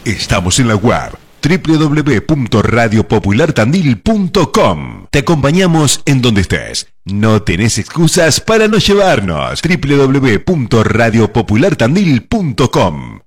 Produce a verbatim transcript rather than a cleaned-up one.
Estamos en la web doble u doble u doble u punto radio popular tandil punto com. Te acompañamos en donde estés. No tenés excusas para no llevarnos. doble u doble u doble u punto radio popular tandil punto com.